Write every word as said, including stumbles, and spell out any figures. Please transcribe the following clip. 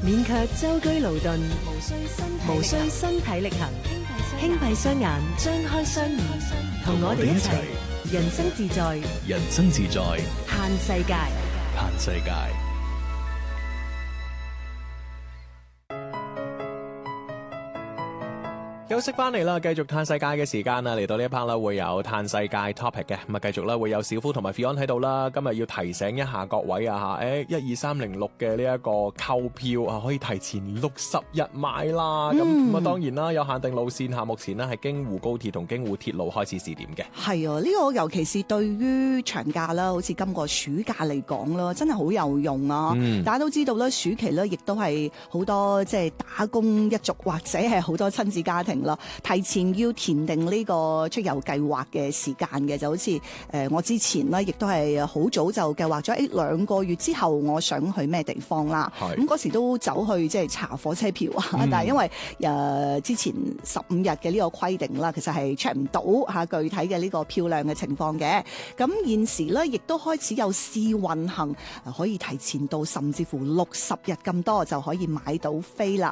免卻舟車勞頓，無需身體力行，輕閉雙眼，張開雙耳，同我哋一齊人生自在， 人生自在， 嘆世界， 嘆世界。休息翻嚟啦，繼續嘆世界嘅時間啦，嚟到呢一 part 啦，會有嘆世界 topic 嘅，咁啊繼續啦，會有小夫同埋 Fion 喺度啦。今日要提醒一下各位啊吓，誒一二三零六嘅呢一個購票啊，可以提前六十日買啦。咁咁啊，當然啦，有限定路線下，目前呢係京滬高鐵同京滬鐵路開始試點嘅。 係啊，呢、這個尤其是對於長假啦，好似今個暑假嚟講啦，真係好有用啊！嗯、大家都知道啦，暑期咧亦都係好多即係打工一族或者係好多親子家庭。提前要填定呢個出遊計劃嘅時間嘅，就好似誒、呃、我之前咧，亦都係好早就計劃咗，誒兩個月之後我想去咩地方啦。咁嗰時都走去即係查火車票啊，嗯、但係因為誒、呃、之前十五日嘅呢個規定啦，其實係 check 唔到嚇具體嘅呢個票量嘅情況嘅。咁現時咧，亦都開始有試運行，可以提前到甚至乎六十日咁多就可以買到飛啦。